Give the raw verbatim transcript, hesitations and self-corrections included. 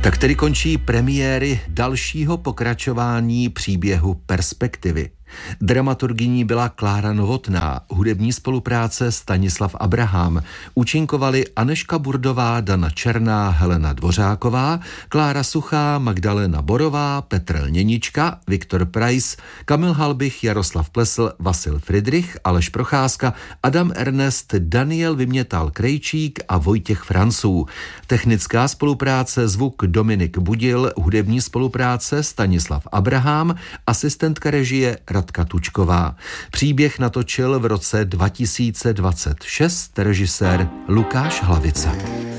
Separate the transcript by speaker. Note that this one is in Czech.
Speaker 1: Tak tedy končí premiéry dalšího pokračování příběhu Perspektivy. Dramaturgyní byla Klára Novotná, hudební spolupráce Stanislav Abraham. Účinkovali Anežka Burdová, Dana Černá, Helena Dvořáková, Klára Suchá, Magdalena Borová, Petr Lněnička, Viktor Preiss, Kamil Halbich, Jaroslav Plesl, Vasil Fridrich, Aleš Procházka, Adam Ernest, Daniel Vymětal-Krejčík a Vojtěch Franců. Technická spolupráce zvuk Dominik Budil, hudební spolupráce Stanislav Abraham, asistentka režie Radka Tučková. Příběh natočil v roce dva tisíce dvacet šest režisér Lukáš Hlavica.